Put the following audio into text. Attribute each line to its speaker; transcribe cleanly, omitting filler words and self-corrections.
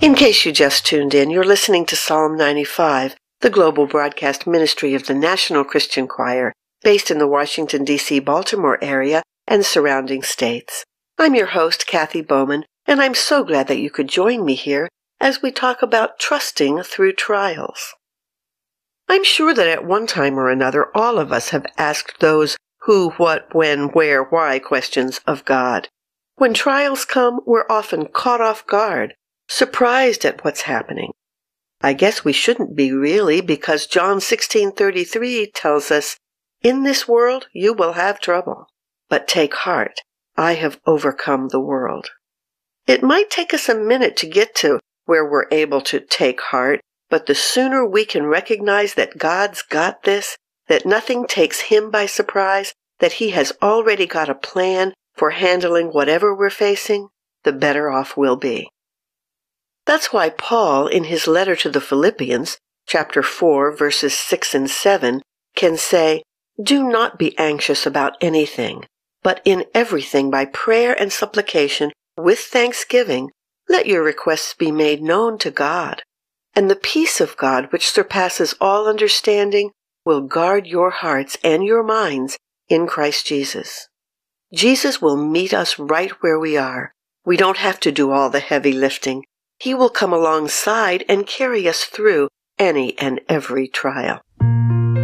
Speaker 1: In case you just tuned in, you're listening to Psalm 95, the global broadcast ministry of the National Christian Choir, based in the Washington, D.C., Baltimore area and surrounding states. I'm your host, Kathy Bowman, and I'm so glad that you could join me here as we talk about trusting through trials. I'm sure that at one time or another, all of us have asked those who, what, when, where, why questions of God. When trials come, we're often caught off guard, surprised at what's happening. I guess we shouldn't be really, because John 16:33 tells us, "In this world you will have trouble, but take heart, I have overcome the world." It might take us a minute to get to where we're able to take heart, but the sooner we can recognize that God's got this, that nothing takes Him by surprise, that He has already got a plan for handling whatever we're facing, the better off we'll be. That's why Paul, in his letter to the Philippians, chapter 4, verses 6 and 7, can say, "Do not be anxious about anything, but in everything by prayer and supplication, with thanksgiving, let your requests be made known to God. And the peace of God, which surpasses all understanding, will guard your hearts and your minds in Christ Jesus." Jesus will meet us right where we are. We don't have to do all the heavy lifting. He will come alongside and carry us through any and every trial.